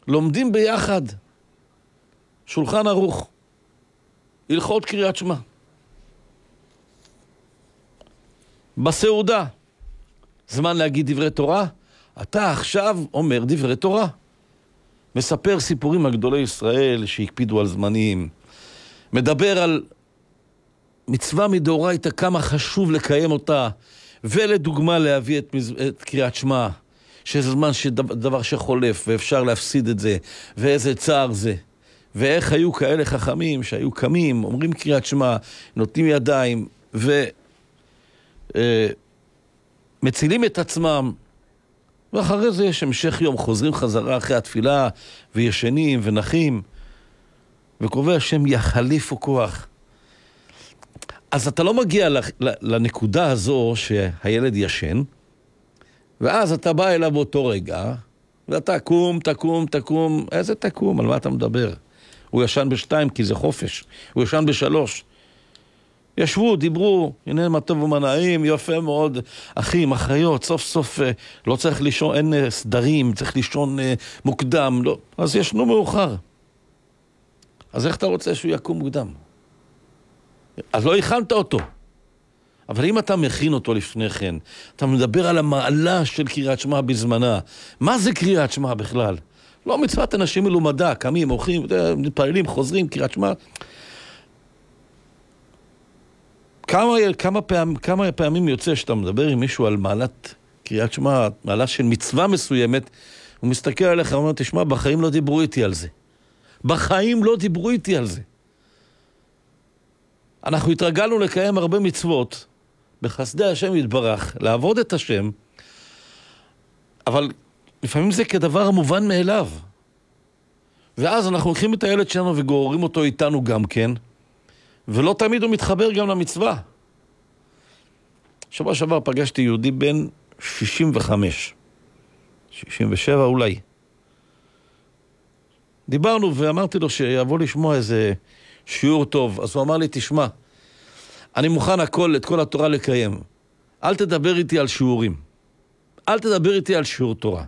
לומדים ביחד. שולחן ערוך. הלכות קריאת שמע. בסעודה. זמן להגיד דברי תורה. אתה עכשיו אומר דברי תורה. מספר סיפורים על גדולי ישראל שהקפידו על זמנים. מדבר על מצווה מדאורייתא, כמה חשוב לקיים אותה. ולדוגמה להביא את קריאת שמע. שזה זמן דבר שחולף ואפשר להפסיד את זה. ואיזה צער זה. ואיך היו כאלה חכמים שהיו קמים, אומרים קריאת שמע, נותנים ידיים ומצילים את עצמם. ואחרי זה יש המשך יום, חוזרים חזרה אחרי התפילה וישנים ונחים. וקובע השם יחליפו כוח. אז אתה לא מגיע לנקודה הזו שהילד ישן, ואז אתה בא אליו באותו רגע, ואתה תקום, איזה תקום? על מה אתה מדבר? הוא ישן ב2 כי זה חופש, הוא ישן ב3. ישבו, דיברו, הנה מה טוב ומה נעים, יפה מאוד, אחים, אחיות, סוף סוף לא צריך לישון, אין סדרים, צריך לישון מוקדם, לא. אז ישנו מאוחר. אז איך אתה רוצה שהוא יקום מוקדם? אז לא הכנת אותו. אבל אם אתה מכין אותו לפני כן, אתה מדבר על המעלה של קריאת שמע בזמנה. מה זה קריאת שמע בכלל? לא מצוות אנשים מלומדה, קמים, הולכים, מתפללים, חוזרים, קריאת שמע. כמה פעמים יוצא שאתה מדבר עם מישהו על מעלת קריאת שמע, מעלה של מצווה מסוימת, הוא מסתכל עליך ואומר, תשמע, בחיים לא דיברו איתי על זה. בחיים לא דיברו איתי על זה. אנחנו התרגלנו לקיים הרבה מצוות, בחסדי השם יתברך, לעבוד את השם, אבל לפעמים זה כדבר המובן מאליו. ואז אנחנו לוקחים את הילד שלנו וגוררים אותו איתנו גם כן, ולא תמיד הוא מתחבר גם למצווה. שבוע שעבר פגשתי יהודי בן 65, 67 אולי. דיברנו ואמרתי לו שיבוא לשמוע איזה שיעור טוב. אז הוא אמר לי, תשמע, אני מוכן את כל התורה לקיים. אל תדבר איתי על שיעורים. אל תדבר איתי על שיעור תורה.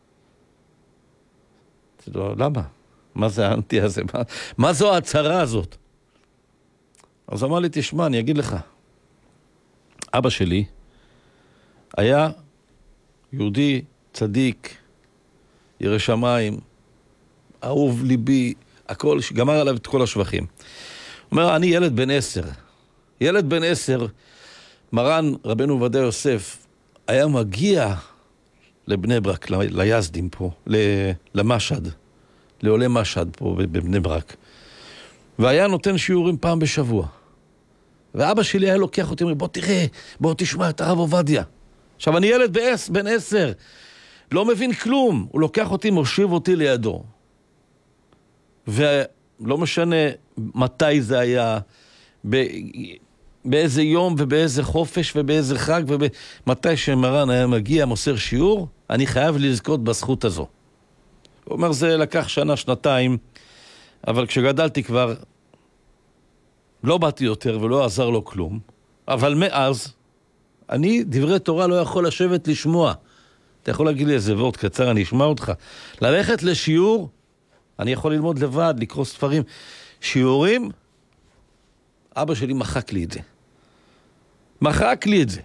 אמרתי לו, למה? מה זה האנטי הזה? מה זו ההצהרה הזאת? אז אמר לי, תשמע, אני אגיד לך. אבא שלי היה יהודי צדיק, ירא שמיים, אהוב ליבי, הכל, גמר עליו את כל השבחים. הוא אומר, אני ילד בן 10. ילד בן 10, מרן רבנו עובדיה יוסף, היה מגיע לבני ברק, ליזדים פה, למשד, לעולה משד פה בבני ברק. והיה נותן שיעורים פעם בשבוע. ואבא שלי היה לוקח אותי, בוא תראה, בוא תשמע את הרב עובדיה. עכשיו, אני ילד בן 10, לא מבין כלום. הוא לוקח אותי, מושיב אותי לידו. ולא משנה מתי זה היה, באיזה יום ובאיזה חופש ובאיזה חג, ומתי שמרן היה מגיע, מוסר שיעור, אני חייב לזכות בזכות הזו. הוא אומר, זה לקח שנה, שנתיים, אבל כשגדלתי כבר, לא באתי יותר ולא עזר לו כלום, אבל מאז, אני דברי תורה לא יכול לשבת לשמוע. אתה יכול להגיד לי איזה וורט קצר, אני אשמע אותך. ללכת לשיעור, אני יכול ללמוד לבד, לקרוא ספרים. שיעורים, אבא שלי מחק לי את זה. מחק לי את זה.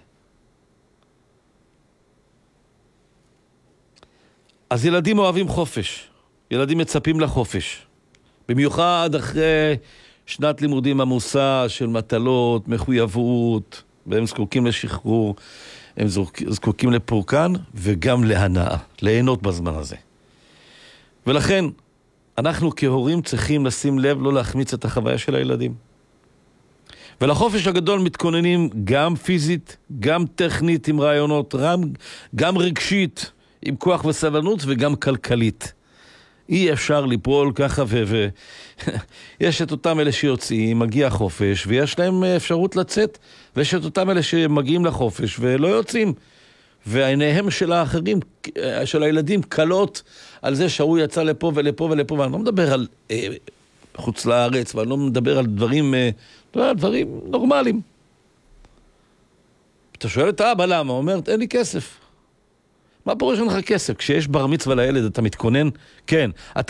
אז ילדים אוהבים חופש. ילדים מצפים לחופש. במיוחד אחרי שנת לימודים עמוסה של מטלות, מחויבות, והם זקוקים לשחרור, הם זקוקים לפורקן וגם להנאה, ליהנות בזמן הזה. ולכן, אנחנו כהורים צריכים לשים לב לא להחמיץ את החוויה של הילדים. ולחופש הגדול מתכוננים גם פיזית, גם טכנית עם רעיונות, גם רגשית עם כוח וסבלנות וגם כלכלית. אי אפשר ליפול ככה יש את אותם אלה שיוצאים, מגיע חופש ויש להם אפשרות לצאת, ויש את אותם אלה שמגיעים לחופש ולא יוצאים. ועיניהם של האחרים, של הילדים, קלות על זה שהוא יצא לפה ולפה ולפה, ואני לא מדבר על חוץ לארץ, ואני לא מדבר על דברים נורמליים. אתה שואל את האבא למה? הוא אומר, אין לי כסף. מה פורש לך כסף? כשיש בר מצווה לילד אתה מתכונן? כן.